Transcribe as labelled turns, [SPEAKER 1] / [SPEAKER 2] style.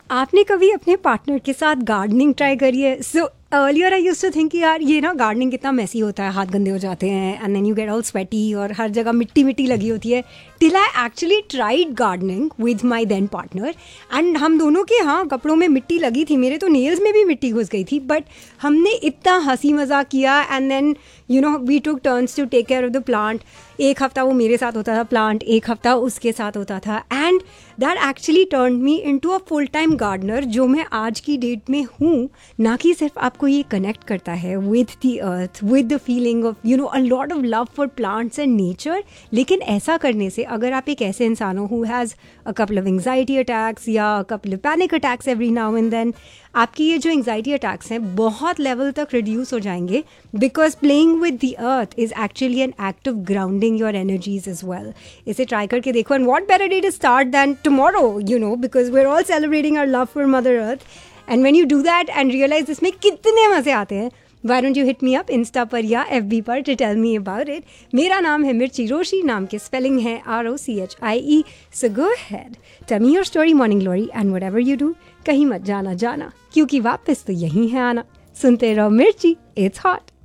[SPEAKER 1] आपने कभी अपने पार्टनर के साथ गार्डनिंग ट्राई करी है? So earlier I used to think कि यार ये ना गार्डनिंग कितना मेसी होता है, हाथ गंदे हो जाते हैं and then you get all sweaty और हर जगह मिट्टी मिट्टी लगी होती है. Till I actually tried gardening with my then partner and हम दोनों के हाँ कपड़ों में मिट्टी लगी थी, मेरे तो नेल्स में भी मिट्टी घुस गई थी, बट हमने इतना हंसी मजाक किया and then you know we took turns to take care of the plant. एक हफ्ता वो मेरे साथ होता था प्लांट, एक हफ्ता उसके साथ होता था and that actually turn me into a full time gardener जो मैं आज की डेट में हूँ. ना कि सिर्फ आपको ये कनेक्ट करता है with the earth, with the feeling of you know a lot of love for plants and nature, लेकिन ऐसा करने से अगर आप एक ऐसे इंसान हो who has a couple of anxiety attacks या a couple of panic attacks every now and then, आपकी ये जो एंग्जाइटी अटैक्स हैं बहुत लेवल तक रिड्यूस हो जाएंगे because playing with the earth is actually an act of grounding your energies as well. इसे ट्राई करके देखो and what better day to start then tomorrow, you know, because we are all celebrating our love for mother earth. And when you do that and realise इसमें कितने मजे आते हैं, why don't you hit me up Insta पर या FB पर to tell me about it. मेरा नाम है मिर्ची रोशी, नाम के स्पेलिंग है ROCHIE. So go ahead, tell me your story morning glory and whatever you do, कहीं मत जाना क्योंकि वापस तो यहीं है आना. सुनते रहो मिर्ची, it's hot.